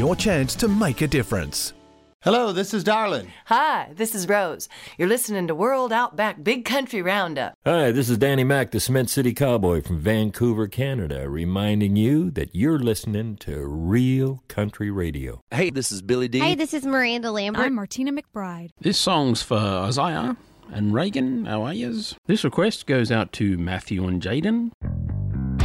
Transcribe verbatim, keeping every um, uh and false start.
your chance to make a difference. Hello, this is Darlin. Hi, this is Rose. You're listening to World Outback Big Country Roundup. Hi, this is Danny Mac, the Cement City Cowboy from Vancouver, Canada, reminding you that you're listening to real country radio. Hey, this is Billy D. Hey, this is Miranda Lambert. I'm Martina McBride. This song's for Isaiah and Reagan. How are yous? This request goes out to Matthew and Jaden.